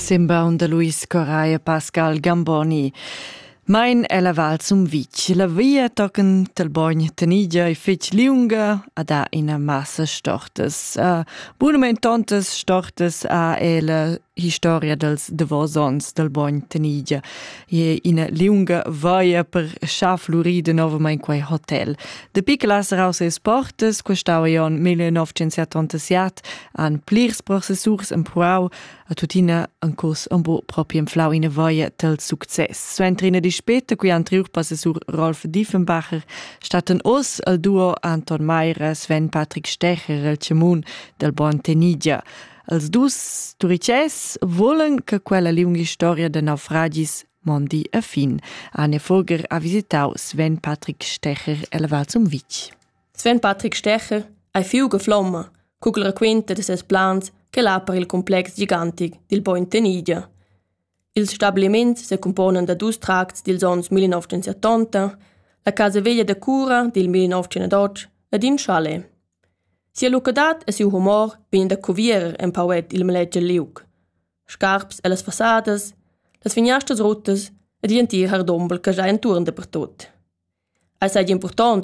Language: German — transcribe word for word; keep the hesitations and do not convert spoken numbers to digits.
Sembra un de Luis Corraia Pascal Gamboni. Mein è la val zum Vitg. La via tocken tel bogn tenigia e fetg liunga a da ina massa stortes. Uh, Bunament tantes stortes a è la historia dels devosons del bogn tenigia. E ina liunga via per scha florida novament quei hotel. De piccolas raus es portes, questau ion millenovecentosettantasette an plirs processurs en prau, a tutina an cos an bo proprio en flau ina via tel success. So entrina di speta qui an triur processur Rolf Diefenbacher statten os al duo Anton Meira, Sven Patrick Stecher, el Cemun del bogn tenigia. Els dus turices volen che quella lunga storia de naufragis mondi a fin. Anne Vogel ha visitau Sven Patrick Stecher e la Val zum Vitg. Sven Patrick Stecher ha fiuga flomma, cucul raquenta de ses plans che l'ha per il complex gigantic del bogn tenigia. Ils stabiliments se componen da dus tracts dils ons millenovecentosettanta, la casa veglia de cura del millenovecentodotto ed in chalet. Sia lucadat e siu humor vegn da covierer en pauet il meleggia liug. Scarps e las fassadas, las finiastras rottes ed in tir hardombel che già en turn de per tot. Ai sei important